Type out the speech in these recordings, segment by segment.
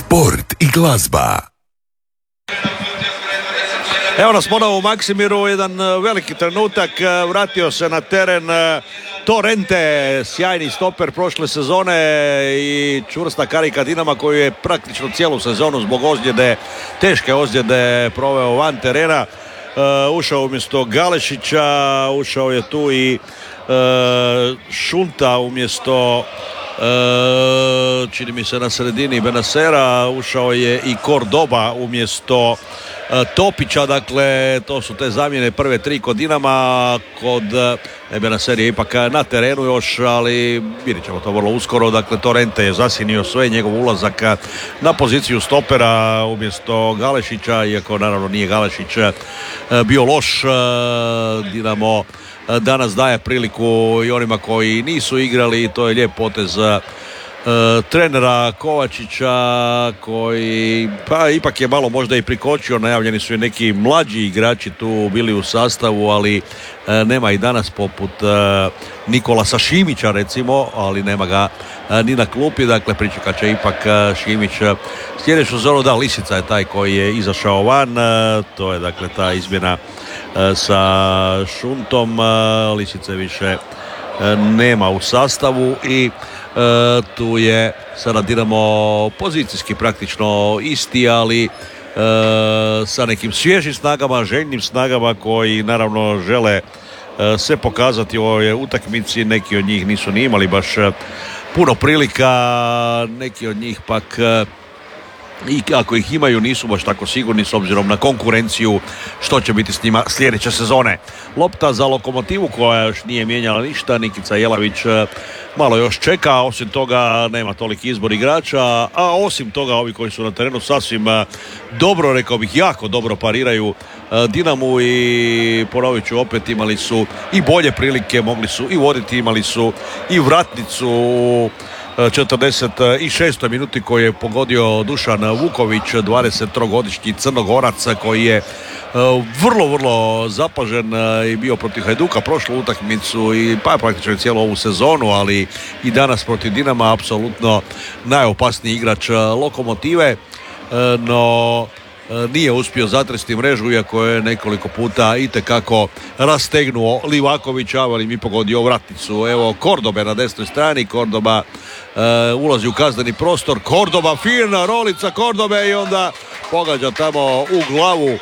sport i glazba. Evo nas ponovo u Maksimiru, jedan veliki trenutak, vratio se na teren Torrente, sjajni stoper prošle sezone i čvrsta karika Dinama koju je praktično cijelu sezonu zbog ozljede, teške ozljede proveo van terena. Ušao umjesto Galešića, ušao je tu i Šunta umjesto čini mi se na sredini Benasera, ušao je i Cordoba umjesto Topića, dakle to su te zamjene prve tri kod Dinama. Kod Benaser je ipak na terenu još, ali vidjet ćemo to vrlo uskoro. Dakle Torrente je zasjenio sve, njegov ulazak na poziciju stopera umjesto Galešića, iako naravno nije Galešić bio loš. Dinamo danas daje priliku i onima koji nisu igrali i to je lijep potez trenera Kovačića, koji pa ipak je malo možda i prikočio. Najavljeni su i neki mlađi igrači tu bili u sastavu, ali nema i danas poput Nikolasa Šimića recimo, ali nema ga ni na klupi. Dakle pričekat će ipak Šimić sljedeću sezonu. Da, Lisica je taj koji je izašao van, to je dakle ta izmjena sa Šuntom. Lisice više nema u sastavu i tu je sada Dinamo pozicijski praktično isti, ali sa nekim svježim snagama, željnim snagama koji naravno žele se pokazati u ovoj utakmici. Neki od njih nisu ni imali baš puno prilika, neki od njih pak i ako ih imaju nisu baš tako sigurni s obzirom na konkurenciju što će biti s njima sljedeće sezone. Lopta za Lokomotivu koja još nije mijenjala ništa. Nikica Jelavić malo još čeka, osim toga nema toliki izbor igrača, a osim toga ovi koji su na terenu sasvim dobro, rekao bih jako dobro pariraju Dinamu i ponovit ću opet, imali su i bolje prilike, mogli su i voditi, imali su i vratnicu 46. minuti koju je pogodio Dušan Vuković, 23-godišnji Crnogorac koji je vrlo zapažen i bio protiv Hajduka prošlu utakmicu i pa praktično cijelu ovu sezonu, ali i danas protiv Dinama apsolutno najopasniji igrač Lokomotive, no nije uspio zatresti mrežu, iako je nekoliko puta itekako rastegnuo Livakovića, ali mi pogodio vratnicu. Evo Cordobe na desnoj strani, Cordoba ulazi u kazneni prostor, Cordoba, fina rolica Cordobe i onda pogađa tamo u glavu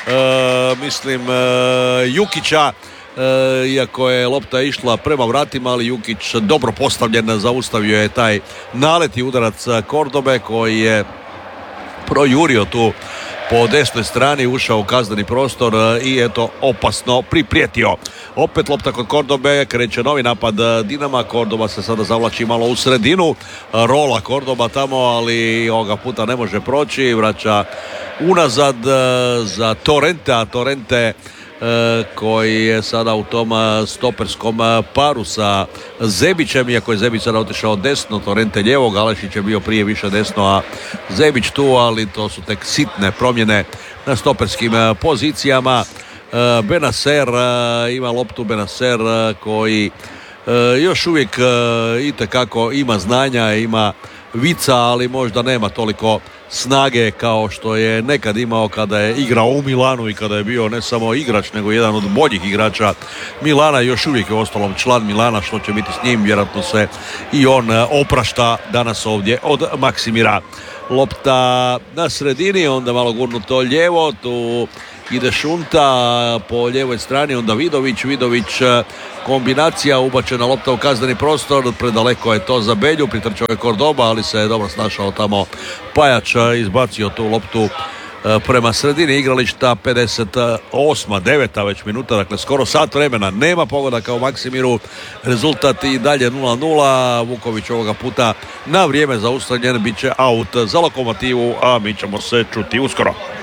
Jukića, iako je lopta išla prema vratima, ali Jukić dobro postavljen, zaustavio je taj nalet i udarac Cordobe koji je projurio tu po desnoj strani, ušao u kazneni prostor i eto opasno priprijetio. Opet lopta kod Cordobe, kreće novi napad Dinama, Cordoba se sada zavlači malo u sredinu, rola Cordoba tamo, ali ovoga puta ne može proći, vraća unazad za Torrente, a Torrente koji je sada u tom stoperskom paru sa Zebićem, iako je Zebić sada otišao desno, Torrente lijevo, Galešić je bio prije više desno, a Zebić tu, ali to su tek sitne promjene na stoperskim pozicijama. Benaser ima loptu, Benaser koji još uvijek itekako ima znanja, ima vica, ali možda nema toliko snage kao što je nekad imao kada je igrao u Milanu i kada je bio ne samo igrač nego jedan od boljih igrača Milana. Još uvijek je ostalom član Milana, što će biti s njim, vjerojatno se i on oprašta danas ovdje od Maksimira. Lopta na sredini, onda malo gurnuto lijevo, tu ide Šunta po lijevoj strani, onda Vidović, kombinacija, ubačena lopta u kazneni prostor, predaleko je to za Belju, pritrčao je Cordoba, ali se je dobro snašao tamo Pajač, izbacio tu loptu prema sredini igrališta. 58. 9. već minuta, dakle skoro sat vremena, nema pogodaka u Maksimiru, rezultat i dalje 0-0. Vuković ovoga puta na vrijeme zaustavljen, bit će out za Lokomotivu, a mi ćemo se čuti uskoro.